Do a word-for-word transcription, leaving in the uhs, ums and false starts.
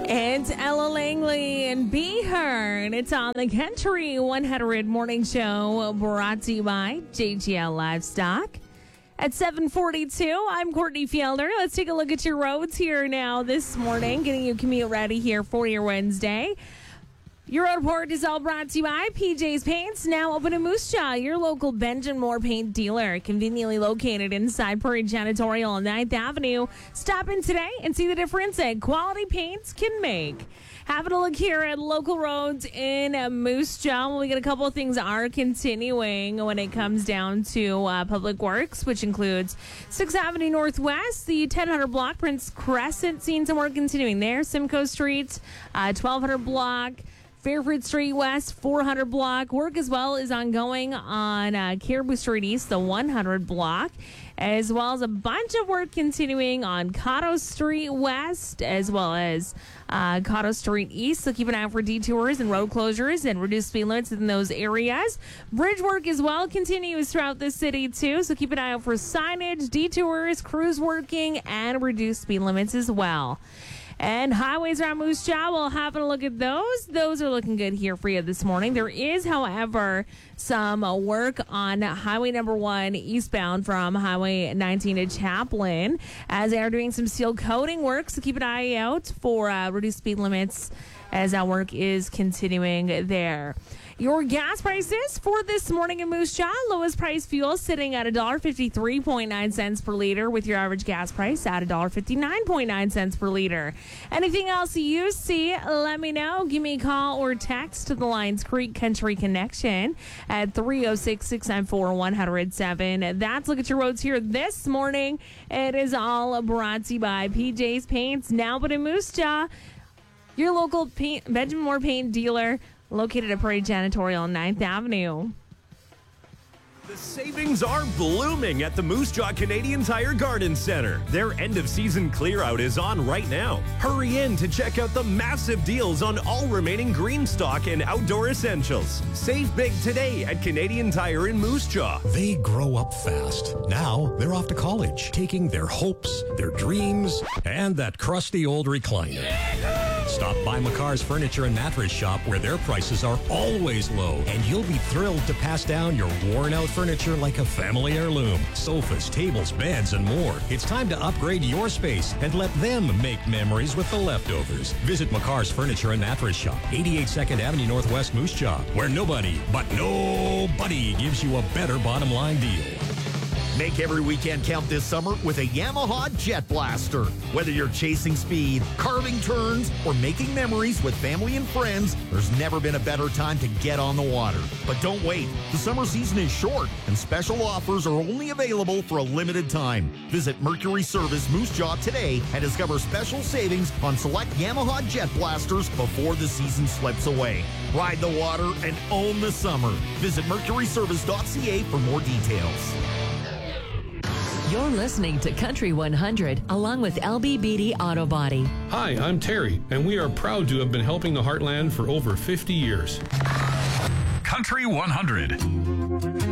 It's Ella Langley and Be Heard. It's on the Country one hundred Morning Show, brought to you by J G L Livestock. At seven forty-two, I'm Courtney Fielder. Let's take a look at your roads here now this morning, getting you commute ready here for your Wednesday. Your road report is all brought to you by P J's Paints, now open in Moose Jaw, your local Benjamin Moore paint dealer, conveniently located inside Prairie Janitorial on ninth Avenue. Stop in today and see the difference that quality paints can make. Having a look here at local roads in Moose Jaw. Well, we get a couple of things are continuing when it comes down to uh, public works, which includes sixth Avenue Northwest, the ten hundred block, Prince Crescent, seeing some work continuing there, Simcoe Street, uh, twelve hundred block, Fairford Street West, four hundred block. Work as well is ongoing on uh, Caribou Street East, the one hundred block, as well as a bunch of work continuing on Cotto Street West, as well as uh, Cotto Street East. So keep an eye out for detours and road closures and reduced speed limits in those areas. Bridge work as well continues throughout the city, too. So keep an eye out for signage, detours, crews working, and reduced speed limits as well. And highways around Moose Jaw, we'll have a look at those. Those are looking good here for you this morning. There is, however, some uh, work on Highway number one eastbound from Highway nineteen to Chaplin, as they are doing some seal coating work. So keep an eye out for uh, reduced speed limits as that work is continuing there. Your gas prices for this morning in Moose Jaw, lowest price fuel sitting at one dollar fifty-three point nine cents per liter, with your average gas price at one dollar fifty-nine point nine cents per liter. Anything else you see, let me know. Give me a call or text to the Lions Creek Country Connection at three oh six, six nine four, one oh seven. That's Look at Your Roads here this morning. It is all brought to you by P J's Paints, now but in Moose Jaw, your local paint, Benjamin Moore paint dealer, located at Prairie Janitorial on ninth Avenue. The savings are blooming at the Moose Jaw Canadian Tire Garden Center. Their end-of-season clear-out is on right now. Hurry in to check out the massive deals on all remaining green stock and outdoor essentials. Save big today at Canadian Tire in Moose Jaw. They grow up fast. Now they're off to college, taking their hopes, their dreams, and that crusty old recliner. Stop by McCarr's Furniture and Mattress Shop, where their prices are always low, and you'll be thrilled to pass down your worn-out furniture like a family heirloom. Sofas, tables, beds, and more. It's time to upgrade your space and let them make memories with the leftovers. Visit McCarr's Furniture and Mattress Shop, eighty-eight second Avenue Northwest, Moose Jaw, where nobody, but nobody, gives you a better bottom line deal. Make every weekend count this summer with a Yamaha Jet Blaster. Whether you're chasing speed, carving turns, or making memories with family and friends, there's never been a better time to get on the water. But don't wait. The summer season is short, and special offers are only available for a limited time. Visit Mercury Service Moose Jaw today and discover special savings on select Yamaha Jet Blasters before the season slips away. Ride the water and own the summer. Visit mercury service dot c a for more details. You're listening to Country one hundred, along with L B B D Auto Body. Hi, I'm Terry, and we are proud to have been helping the Heartland for over fifty years. Country one hundred.